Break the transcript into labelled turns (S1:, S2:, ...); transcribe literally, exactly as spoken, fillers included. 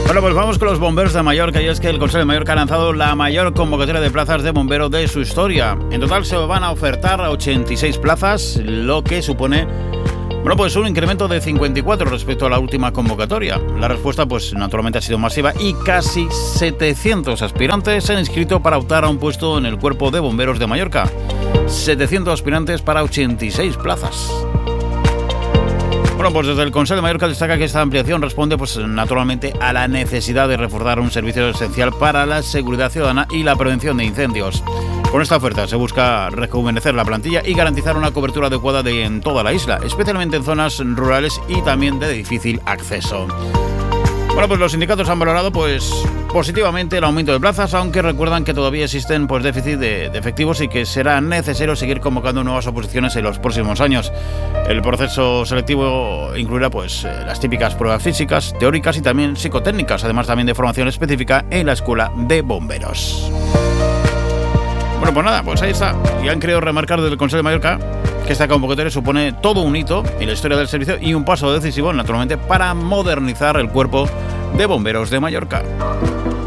S1: Bueno, pues vamos con los bomberos de Mallorca, y es que el Consell de Mallorca ha lanzado la mayor convocatoria de plazas de bombero de su historia. En total se van a ofertar ochenta y seis plazas, lo que supone, bueno, pues un incremento de cincuenta y cuatro respecto a la última convocatoria. La respuesta, pues naturalmente ha sido masiva y casi setecientos aspirantes se han inscrito para optar a un puesto en el Cuerpo de Bomberos de Mallorca. setecientos aspirantes para ochenta y seis plazas. Bueno, pues desde el Consell de Mallorca destaca que esta ampliación responde, pues naturalmente, a la necesidad de reforzar un servicio esencial para la seguridad ciudadana y la prevención de incendios. Con esta oferta se busca rejuvenecer la plantilla y garantizar una cobertura adecuada de, en toda la isla, especialmente en zonas rurales y también de difícil acceso. Bueno, pues los sindicatos han valorado pues positivamente el aumento de plazas, aunque recuerdan que todavía existen pues déficit de, de efectivos y que será necesario seguir convocando nuevas oposiciones en los próximos años. El proceso selectivo incluirá pues las típicas pruebas físicas, teóricas y también psicotécnicas, además también de formación específica en la Escuela de Bomberos. Bueno, pues nada, pues ahí está. Y han querido remarcar desde el Consell de Mallorca que esta convocatoria supone todo un hito en la historia del servicio y un paso decisivo, naturalmente, para modernizar el Cuerpo de Bomberos de Mallorca.